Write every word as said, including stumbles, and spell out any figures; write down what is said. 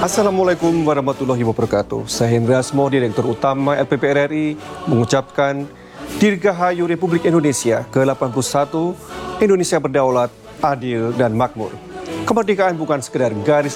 Assalamualaikum warahmatullahi wabarakatuh. Saya Hendra Asmo, Direktur Utama L P P R R I, mengucapkan Dirgahayu Republik Indonesia ke delapan puluh satu, Indonesia berdaulat, adil, dan makmur. Kemerdekaan bukan sekedar garis